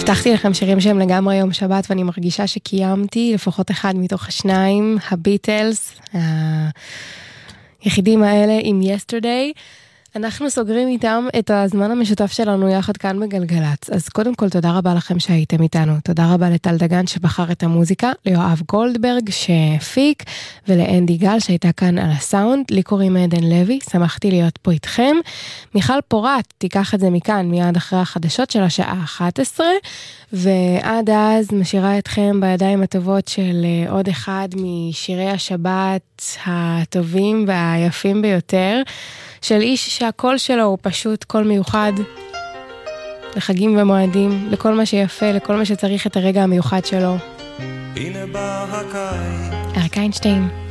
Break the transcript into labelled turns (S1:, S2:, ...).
S1: הבטחתי לכם שירים שהם לגמרי יום שבת, ואני מרגישה שקיימתי לפחות אחד מתוך השניים, הביטלס, היחידים האלה עם Yesterday. אנחנו סוגרים איתם את הזמן המשותף שלנו יחד כאן בגלגלץ. אז קודם כל תודה רבה לכם שהייתם איתנו. תודה רבה לטל דגן שבחר את המוזיקה, ליואב גולדברג שהפיק, ולאנדי גל שהייתה כאן על הסאונד. לי קוראים עדן לוי, שמחתי להיות פה איתכם. מיכל פורט תיקח את זה מכאן מיד אחרי החדשות של השעה 11, ועד אז משאירה אתכם בידיים הטובות של עוד אחד משירי השבת הטובים והיפים ביותר, של איש שהקול שלו הוא פשוט קול מיוחד לחגים ומועדים, לכל מה שיפה, לכל מה שצריך את הרגע המיוחד שלו.
S2: הנה בא הקיץ,
S1: אריק איינשטיין.